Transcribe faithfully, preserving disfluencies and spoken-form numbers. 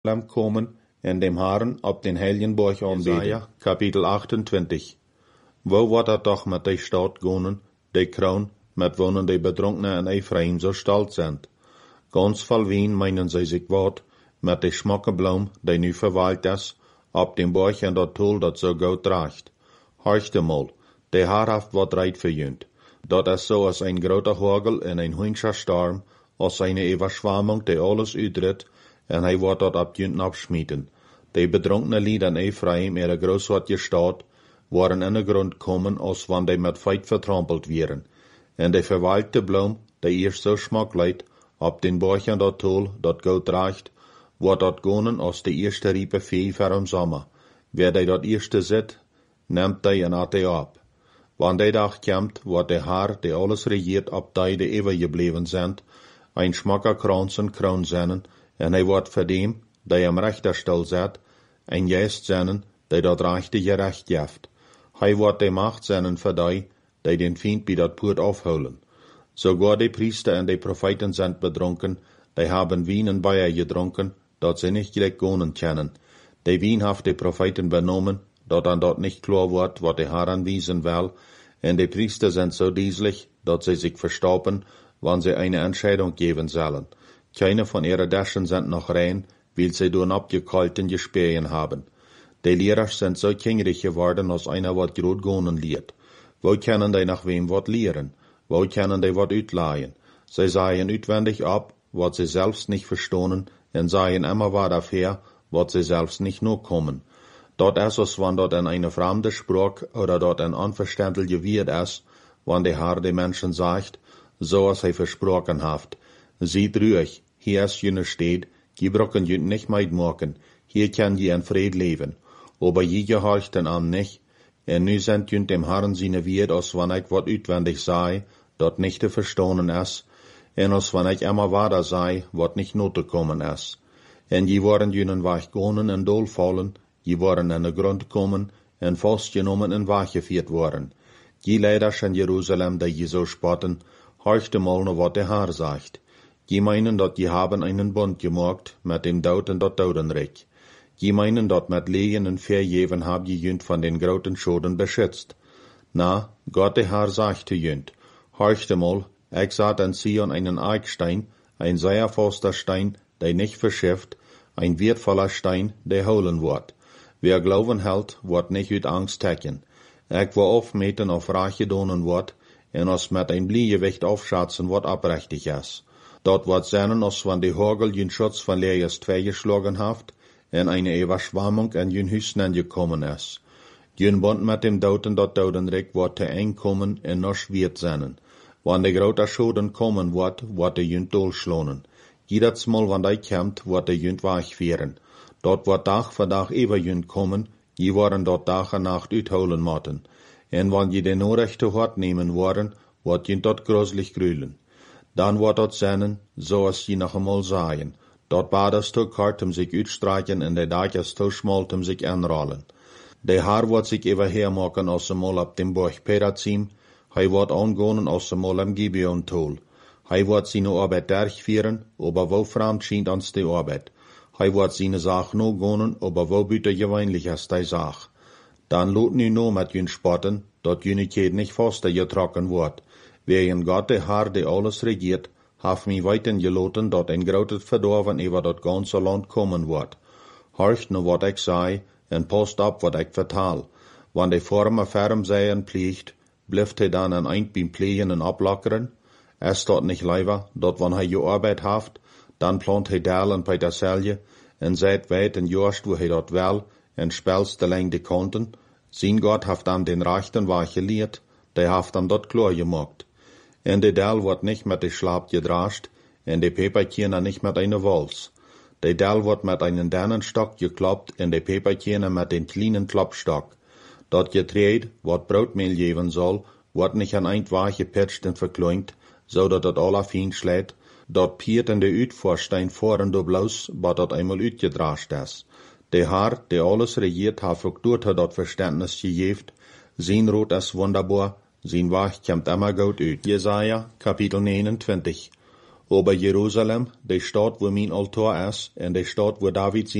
kommen en dem Herrn op den Heiligenborg aanbeden. Jesaja, kapitel achtentwintig. Wo wordt het toch met de stad gonen, de kroon, met wonen de bedronkenen en Ephraim zo stolz zijn? Ganz vol wien meinen zij zich wat, met de schmokkenbloem, die nu verwaald is, op den borg en dat tool dat zo goed draagt. Horchte mal, de Herr heeft wat reit verjunt. Dat is zo als een grote hagel en een hunscher storm, als eine Überschwemmung, die alles uitredt, en hij wordt dat op junten abschmieten. De bedronkene lied en Ephraim, ihre großartige stad, waren in de grond komen, als wanneer die met feit vertrampeld wären. En de verwalkte bloem, die eerst zo schmackelijk, op den borg en dat tool, dat goed draagt, wordt dat gonen als de eerste riepe vee voor im sommer. Wer die dat eerste zit, neemt die en at die op. Wanneer die dag komt, wordt de Herr, die alles regiert, op die die eeuwig gebleven zijn, ein schmakker krans en kroon zennen, en hij wordt voor dem, die hem rechterstel zet, en juist zennen, die dat rechte gerecht geeft. Hij wordt de macht zennen voor die, die den Feind bij dat poort afhouden. Sogar de priester en de profeten zijn bedronken, die hebben wien en bier gedronken, dat ze niet gelijk gonen kennen. De wien heeft de profeten benomen, dat dan dat niet klar wordt, wat de Herr aanwijzen wil, en de priester zijn zo dieselig, dat ze zich verstoppen, wanneer ze eine Entscheidung geben sollen. Keine von ihrer Daschen sind noch rein, weil sie durch abgekalten Gespähen haben. Die Lehrer sind so kingrig geworden, als einer wat groot gonen leert. Wo können die nach wem wat lehren? Wo können die wat uitleihen? Sie sagen uitwendig ab, wat sie selbst nicht verstohnen, en sagen immer wat dafür, wat sie selbst nicht nur kommen. Dort ist es, wann dort in eine fremde Sprache oder dort ein unverständliche Wort ist, wann der Herr die Menschen sagt, so als er versprochen hat. Seht ruhig, hier ist jene Stadt, die brocken jünt nicht meidmachen, hier kann je in Fried leben. Aber je gehorcht den an nicht, en nu sind jünt dem Herrn seine Wort, als wann ich wat uitwendig sei, dort nicht zu verstohnen ist, en als wann ich immer weiter sei, wat nicht not zu kommen ist. En je waren jünen weggonen en dolfallen, je waren in de grond komen, en vastgenomen en weggevierd worden. Je leiders in Jerusalem, die je so spotten, horchte mal noch wat der Herr sagt. Je meinen, dat je haben einen Bund gemacht mit dem Douten dat Dodenreich. Je meinen, dat mit Lehen und Verjeven hab je jünt von den groten Schoden beschützt. Na, Gott der Herr sagt zu jünt, horchte mal, ich sah in Sion einen Eichstein, ein sehr fester Stein, der nicht verschifft, ein wertvoller Stein, der holen wird. Wer Glauben hält, wird nicht uit Angst tecken. Ich will aufmeten auf Rache donen wird, en als met ein Bliegewicht aufschatzen wird abrechtig ist. Dort wird seinen, als wann die Hagel jün Schutz von Leers zwei geschlagen haft, en eine Überschwemmung en jün Hüsnen gekommen ist. Jün Bund mit dem Douten dat Dodenreich wird te eng kommen en noch schwert seinen. Wann de grote Schoden kommen wird, wird de jün dolschlonen. Jedes Mal, wann die kommt, wird de jün wegführen. Dort wird Tag für Tag ever jün kommen, je waren dort Tag und Nacht uitholen motten. En wann je de Norrechte hart nehmen worden, wird jün dort gruselig grülen. Dan wordt dat zijn, zoals je nog eenmaal zeggen. Dat baders te kort om zich uitstrijken en de dagen te smal om zich aanrollen. De Herr wordt zich even maken als ze mal op dem Berg Perazim. Hij wordt aangaan als ze mal am Gibeon tol. Hij wordt zijn arbeid durchführen, aber wo fremd schient ans de arbeid. Hij wordt zijn zaak no gaan, aber wo buiten gewöhnlich is die zaak. Dan lot nu no met jün spotten, dat juniteit nicht vaster getrokken wordt. Wegen Gott der Herr, der alles regiert, haf mi weiten geloten, dat ein groot Verdorven über dat ganze Land kommen wird. Horcht nu wat ich sei, en post ab wat ich vertal. Wann de Former ferm seien pliegt, blieft hij dan een eind beim Pflegen en ablockeren? Es dort nicht leiber, dat wann hij je Arbeit haft, dan plant hij dalen bei der Selje, en seit weit en jorst wo hij dat wel, en spelst de lang de kanten. Zijn Gott haft dan den rechten Weg geleerd, der haft dan dat klar gemacht. En de Dal wordt nicht mit de Schlaap gedrascht, en de Peperkirner nicht mit einer Wals. De Dal wordt mit einem Dannenstock gekloppt, en de Peperkirner mit den kleinen Klopstock. Dat Getreid, wat Broodmehl geben soll, wordt nicht an ein Weg gepitcht en verkleint, so dat het aller fein schlägt. Dat piert en de Uitvorstein voren do bloos, wat dat einmal uitgedrascht is. De Herr, der alles regiert, hat ook door dat Verständnis gegeven. Zijn Rot is wunderbar, sein Weg kommt immer gut uit. Jesaja, Kapitel neunundzwanzig. Aber Jerusalem, die Stadt, wo mein Altar ist, und die Stadt, wo David